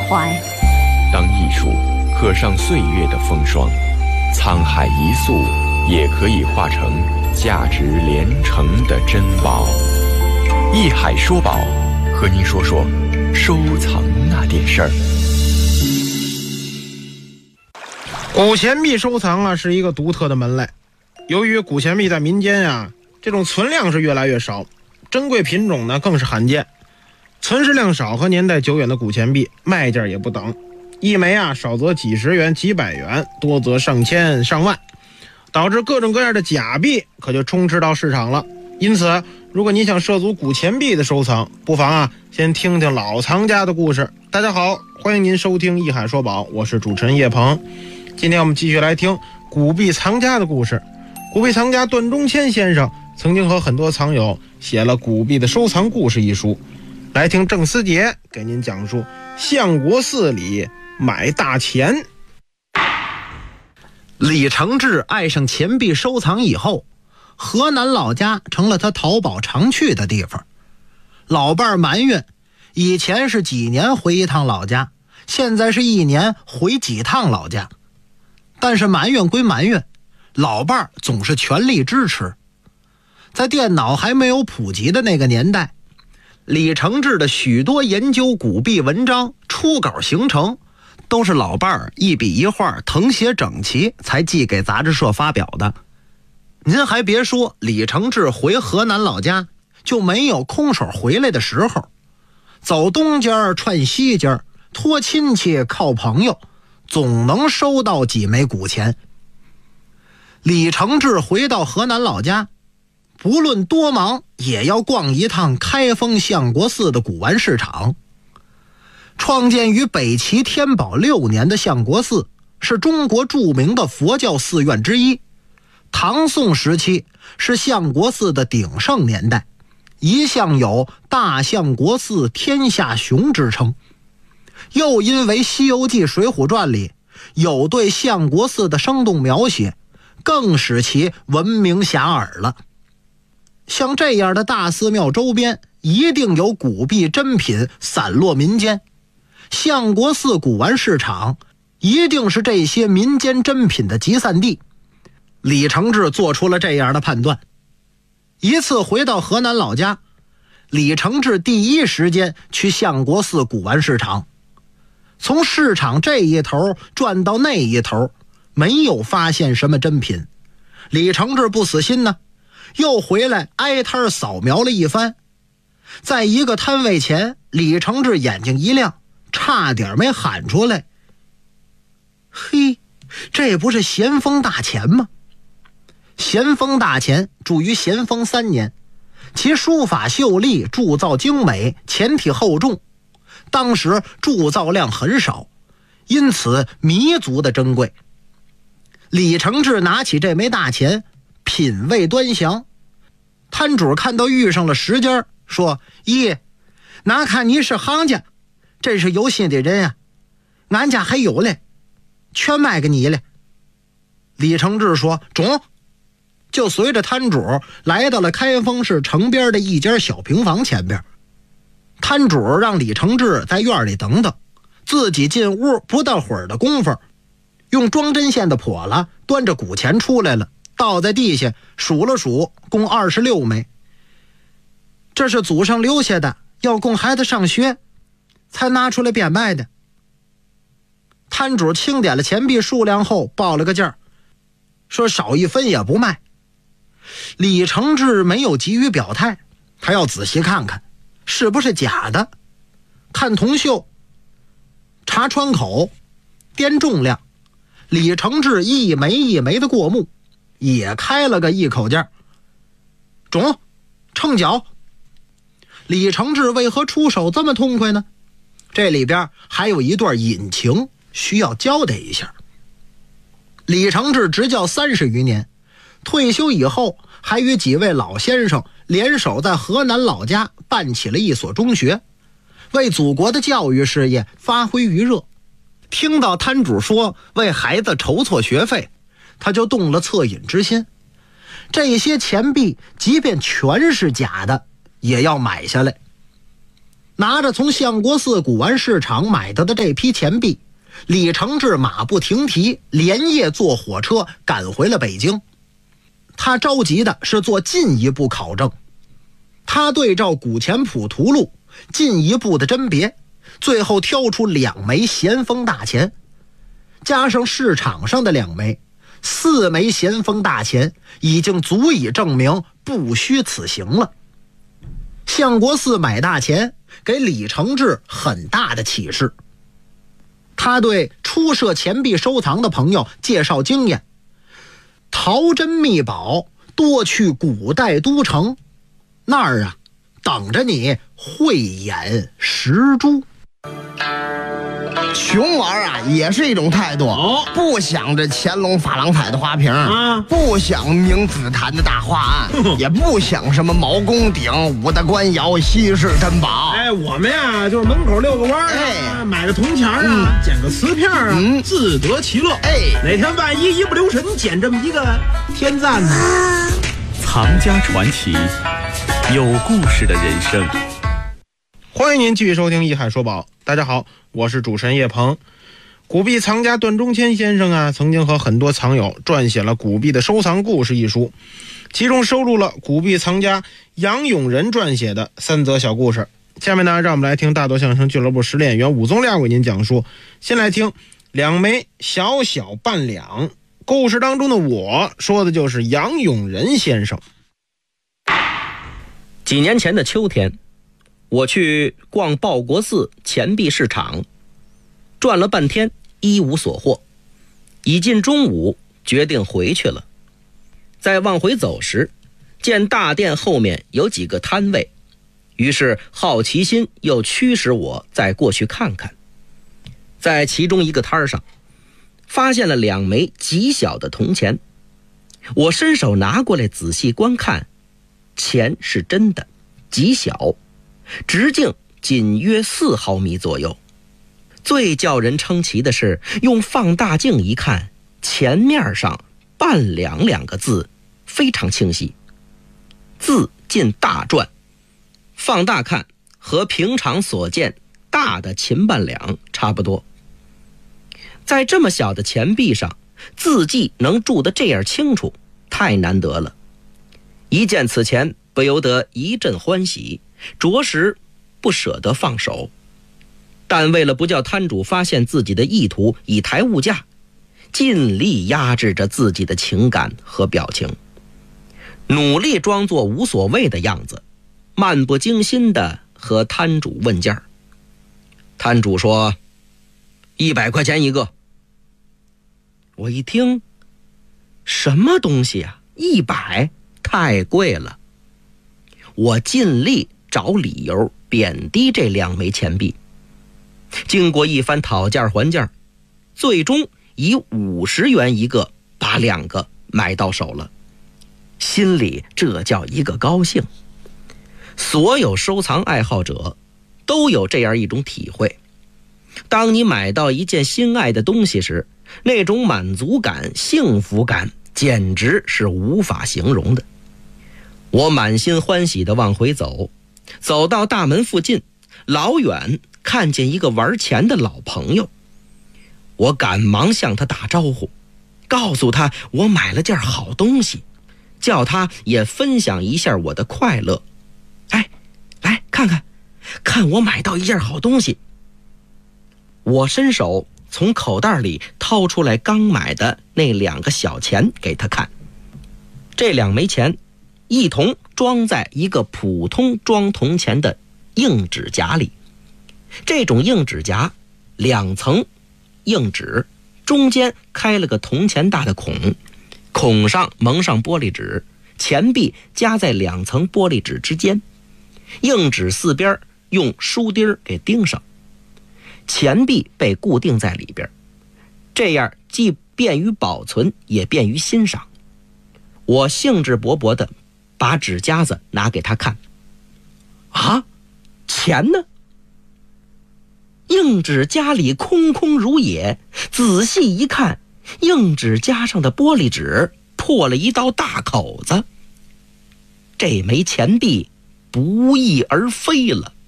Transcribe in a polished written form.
怀。 当艺术刻上岁月的风霜，沧海一粟也可以化成价值连城的珍宝。艺海说宝，和您说说收藏那点事儿。 古钱币收藏是一个独特的门类。由于古钱币在民间这种存量是越来越少，珍贵品种呢更是罕见。存世量少和年代久远的古钱币卖价也不等，一枚少则几十元几百元，多则上千上万，导致各种各样的假币可就充斥到市场了。因此如果你想涉足古钱币的收藏，不妨先听听老藏家的故事。大家好，欢迎您收听艺海说宝，我是主持人叶鹏。今天我们继续来听古币藏家的故事。古币藏家段中谦先生曾经和很多藏友写了《古币的收藏故事》一书，来听郑思杰给您讲述相国寺里买大钱。 李承志爱上钱币收藏以后，河南老家成了他淘宝常去的地方。老伴儿埋怨，以前是几年回一趟老家，现在是一年回几趟老家。但是埋怨归埋怨，老伴儿总是全力支持。在电脑还没有普及的那个年代，李承志的许多研究古币文章初稿形成，都是老伴儿一笔一画誊写整齐才寄给杂志社发表的。您还别说，李承志回河南老家就没有空手回来的时候，走东家串西家，托亲戚靠朋友，总能收到几枚古钱。李承志回到河南老家，不论多忙也要逛一趟开封相国寺的古玩市场。创建于北齐天宝6年的相国寺是中国著名的佛教寺院之一，唐宋时期是相国寺的鼎盛年代，一向有大相国寺天下雄之称。又因为《西游记》《水浒传》里有对相国寺的生动描写，更使其闻名遐迩了。像这样的大寺庙周边一定有古币珍品散落民间，相国寺古玩市场一定是这些民间珍品的集散地。李承志做出了这样的判断。一次回到河南老家，李承志第一时间去相国寺古玩市场，从市场这一头转到那一头，没有发现什么珍品。李承志不死心呢，又回来挨摊扫描了一番。在一个摊位前，李承志眼睛一亮，差点没喊出来：嘿，这不是咸丰大钱吗？咸丰大钱铸于咸丰3年，其书法秀丽，铸造精美，钱体厚重，当时铸造量很少，因此弥足的珍贵。李承志拿起这枚大钱，品味端详。摊主看到遇上了时间，说：咦，哪看你是行家，真是有心的人啊，俺家还有嘞，全卖给你了。李承志说：中。就随着摊主来到了开封市城边的一间小平房前边。摊主让李承志在院里等等，自己进屋不大会儿的功夫，用装针线的笸箩端着古钱出来了，倒在地下数了数，共26枚。这是祖上留下的，要供孩子上学才拿出来变卖的。摊主清点了钱币数量后报了个价，说少1分也不卖。李承志没有急于表态，他要仔细看看是不是假的，看铜锈，查穿口，掂重量。李承志一枚一枚的过目，也开了个一口价。中，称缴。李承志为何出手这么痛快呢？这里边还有一段隐情需要交代一下。李承志执教30余年，退休以后还与几位老先生联手在河南老家办起了一所中学，为祖国的教育事业发挥余热。听到摊主说为孩子筹措学费，他就动了恻隐之心。这些钱币即便全是假的，也要买下来。 拿着从相国寺古玩市场买到的这批钱币，李承志马不停蹄，连夜坐火车赶回了北京。他着急的是做进一步考证，他对照古钱谱图录进一步的甄别，最后挑出2枚咸丰大钱，加上市场上的2枚，4枚咸丰大钱已经足以证明不虚此行了。相国寺买大钱给李承志很大的启示，他对初涉钱币收藏的朋友介绍经验，淘珍秘宝多去古代都城，那儿啊等着你慧眼识珠。 穷玩啊也是一种态度，不想这乾隆珐琅彩的花瓶不想明紫檀的大画案也不想什么毛公鼎、五大官窑、稀世珍宝。 我们呀就是门口遛个弯买个铜钱捡个瓷片自得其乐。哪天万一一不留神捡这么一个天赞呢？ 藏家传奇，有故事的人生。 欢迎您继续收听《一海说宝》。大家好，我是主持人叶鹏。古币藏家段中谦先生曾经和很多藏友撰写了《古币的收藏故事》一书，其中收录了古币藏家杨永仁撰写的3则小故事。下面呢，让我们来听大多相声俱乐部实力演员武宗亮为您讲述。先来听2枚小小半两。故事当中的我说的就是杨永仁先生。 几年前的秋天，我去逛报国寺钱币市场，转了半天一无所获，已近中午，决定回去了。在往回走时，见大殿后面有几个摊位，于是好奇心又驱使我再过去看看。在其中一个摊上，发现了2枚极小的铜钱，我伸手拿过来仔细观看，钱是真的，极小，直径仅约4毫米左右。最叫人称奇的是，用放大镜一看，钱面上半两2个字非常清晰，字近大篆，放大看和平常所见大的秦半两差不多。在这么小的钱币上，字迹能注得这样清楚，太难得了。一见此钱，不由得一阵欢喜，着实不舍得放手。但为了不叫摊主发现自己的意图，以抬物价，尽力压制着自己的情感和表情，努力装作无所谓的样子，漫不经心地和摊主问价。摊主说100块钱一个。我一听，什么东西啊，100太贵了。我尽力找理由贬低这2枚钱币，经过一番讨价还价，最终以50元一个把2个买到手了，心里这叫一个高兴。所有收藏爱好者都有这样一种体会，当你买到一件心爱的东西时，那种满足感、幸福感简直是无法形容的。我满心欢喜地往回走，走到大门附近，老远看见一个玩钱的老朋友，我赶忙向他打招呼，告诉他我买了件好东西，叫他也分享一下我的快乐。来看看，看我买到一件好东西。我伸手从口袋里掏出来刚买的那2个小钱给他看，这2枚钱一同装在一个普通装铜钱的硬纸夹里。这种硬纸夹2层硬纸，中间开了个铜钱大的孔，孔上蒙上玻璃纸，钱币夹在2层玻璃纸之间，硬纸4边用书钉给钉上，钱币被固定在里边，这样既便于保存也便于欣赏。我兴致勃勃地把纸夹子拿给他看。钱呢？硬纸夹里空空如也，仔细一看，硬纸夹上的玻璃纸破了一道大口子，这枚钱币不翼而飞了。